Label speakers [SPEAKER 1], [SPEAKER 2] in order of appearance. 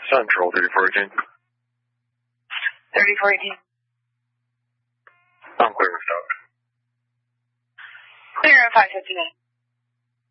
[SPEAKER 1] Central, 3418.
[SPEAKER 2] 3418.
[SPEAKER 1] I'm clear with that.
[SPEAKER 2] Clear at 559.